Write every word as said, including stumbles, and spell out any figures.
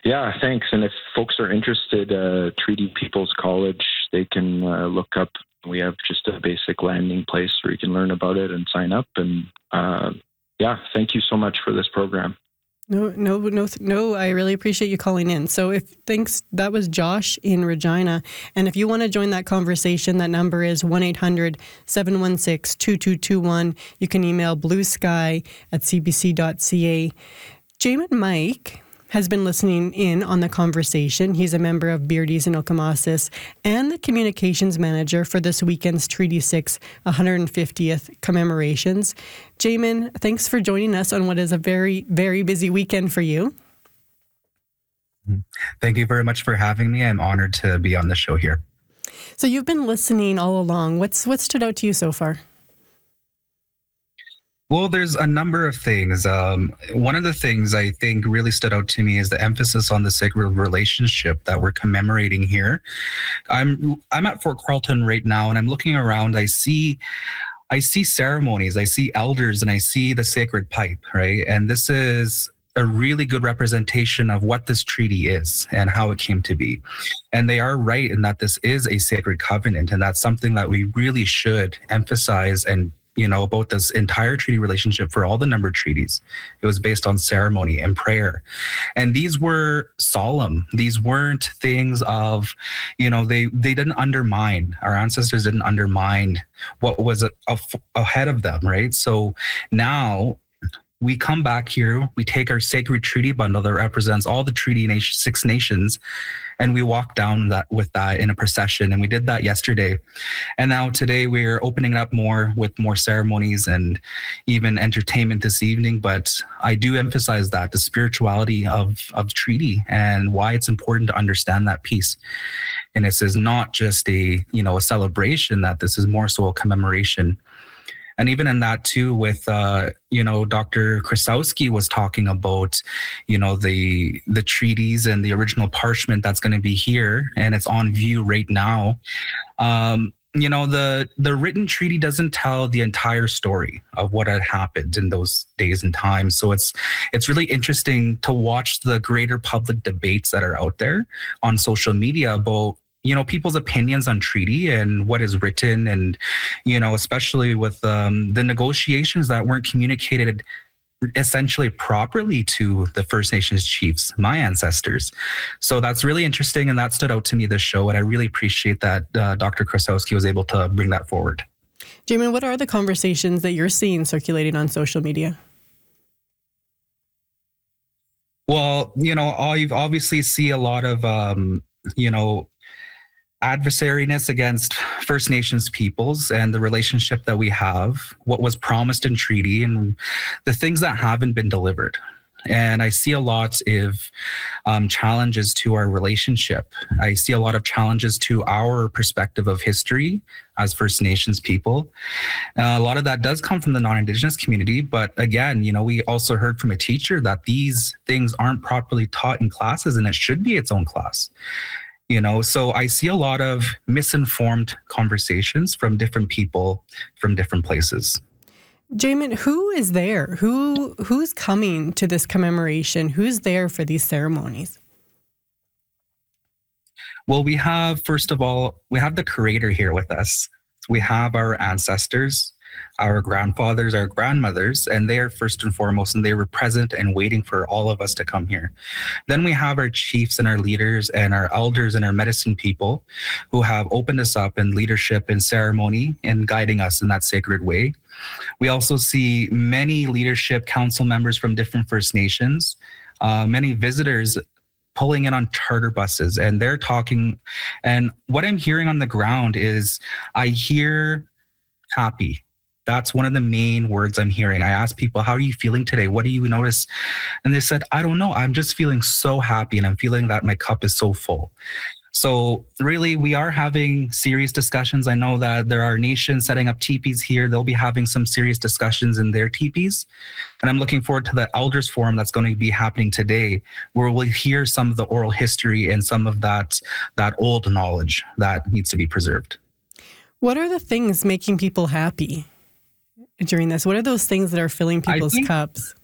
Yeah, thanks. And if folks are interested, uh, Treaty People's College, they can uh, look up. We have just a basic landing place where you can learn about it and sign up. And uh, yeah, thank you so much for this program. No, no, no, no. I really appreciate you calling in. So if thanks, that was Josh in Regina. And if you want to join that conversation, that number is one eight hundred seven one six two two two one. You can email bluesky at c b c dot c a. Jamin Mike has been listening in on the conversation. He's a member of Beardies in Okemasis and the communications manager for this weekend's Treaty six one hundred fiftieth commemorations. Jamin, thanks for joining us on what is a very, very busy weekend for you. Thank you very much for having me. I'm honored to be on the show here. So you've been listening all along. What's what stood out to you so far? Well, there's a number of things. Um, one of the things I think really stood out to me is the emphasis on the sacred relationship that we're commemorating here. I'm I'm at Fort Carlton right now, and I'm looking around. I see I see ceremonies, I see elders, and I see the sacred pipe, right? And this is a really good representation of what this treaty is and how it came to be. And they are right in that this is a sacred covenant, and that's something that we really should emphasize and you know, about this entire treaty relationship for all the numbered treaties. It was based on ceremony and prayer. And these were solemn. These weren't things of, you know, they, they didn't undermine, our ancestors didn't undermine what was a, a, ahead of them, right? So now we come back here, we take our sacred treaty bundle that represents all the treaty nation, six nations, and we walk down that with that in a procession. And we did that yesterday. And now today we're opening up more with more ceremonies and even entertainment this evening. But I do emphasize that the spirituality of, of treaty and why it's important to understand that piece. And this is not just a, you know, a celebration, that this is more so a commemoration. And even in that too, with, uh, you know, Doctor Krasowski was talking about, you know, the the treaties and the original parchment that's going to be here, and it's on view right now. Um, you know, the the written treaty doesn't tell the entire story of what had happened in those days and times. So it's it's really interesting to watch the greater public debates that are out there on social media about, you know, people's opinions on treaty and what is written, and, you know, especially with um, the negotiations that weren't communicated essentially properly to the First Nations chiefs, my ancestors. So that's really interesting, and that stood out to me this show, and I really appreciate that uh, Doctor Krasowski was able to bring that forward. Jamin, what are the conversations that you're seeing circulating on social media? Well, you know, I obviously see a lot of, um, you know, adversariness against First Nations peoples and the relationship that we have, what was promised in treaty, and the things that haven't been delivered. And I see a lot of um, challenges to our relationship. I see a lot of challenges to our perspective of history as First Nations people. Uh, a lot of that does come from the non-Indigenous community. But again, you know, we also heard from a teacher that these things aren't properly taught in classes, and it should be its own class. You know, so I see a lot of misinformed conversations from different people from different places. Jamin, who is there? Who who's coming to this commemoration? Who's there for these ceremonies? Well, we have, first of all, we have the Creator here with us. We have our ancestors, our grandfathers, our grandmothers, and they are first and foremost, and they were present and waiting for all of us to come here. Then we have our chiefs and our leaders and our elders and our medicine people who have opened us up in leadership and ceremony and guiding us in that sacred way. We also see many leadership council members from different First Nations, uh, many visitors pulling in on charter buses, and they're talking. And what I'm hearing on the ground is I hear happy. That's one of the main words I'm hearing. I ask people, how are you feeling today? What do you notice? And they said, I don't know. I'm just feeling so happy, and I'm feeling that my cup is so full. So really, we are having serious discussions. I know that there are nations setting up teepees here. They'll be having some serious discussions in their teepees. And I'm looking forward to the Elders Forum that's going to be happening today, where we'll hear some of the oral history and some of that, that old knowledge that needs to be preserved. What are the things making people happy during this? What are those things that are filling people's I think, cups?